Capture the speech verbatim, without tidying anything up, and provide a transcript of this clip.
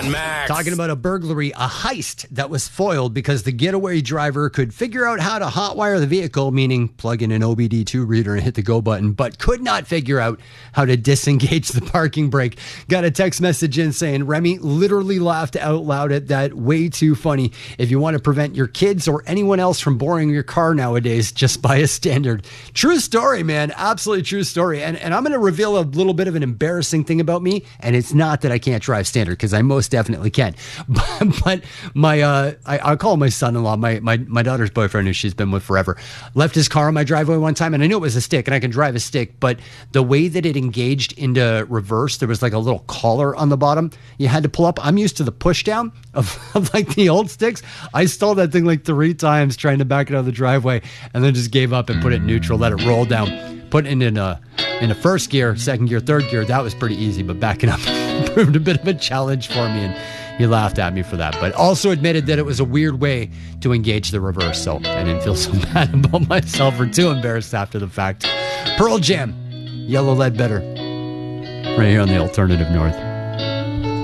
on Max. Talking about a burglary, a heist that was foiled because the getaway driver could figure out how to hotwire the vehicle, meaning plug in an O B D two reader and hit the go button, but could not figure out how to disengage the parking brake. Got a text message in saying, Remy literally laughed out loud at that. Way too funny. If you want to prevent your kids or anyone else from borrowing your car nowadays, just buy a Standard. True story, man. Absolutely true story. And, and I'm going to reveal a little bit of an embarrassing thing about me, and it's not that I can't drive Standard, because I most definitely can. But, but my, uh, I, I'll call him my son-in-law, my, my, my daughter's boyfriend, who she's been with forever, left his car on my driveway one time, and I knew it was a stick, and I can drive a stick, but the way that it engaged into reverse, there was like a little collar on the bottom you had to pull up. I'm used to the push down of, of like the old sticks. I stalled that thing like three times trying to back it out of the driveway, and then just gave up and put it in neutral, let it roll down. Put it in a in a first gear, second gear, third gear, that was pretty easy, but backing up proved a bit of a challenge for me, and he laughed at me for that, but also admitted that it was a weird way to engage the reverse, so I didn't feel so bad about myself or too embarrassed after the fact. Pearl Jam, Yellow Lead Better, right here on the Alternative North.